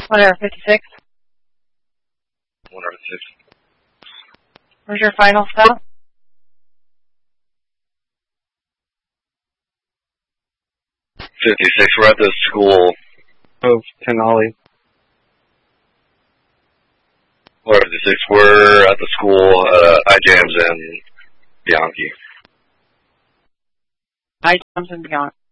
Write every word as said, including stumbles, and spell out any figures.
one hundred fifty-six. one hundred six. Where's your final stop? fifty-six, we're at the school of Tenali. one hundred fifty-six, we're at the school, uh, iJams and Bianchi. iJams and Bianchi.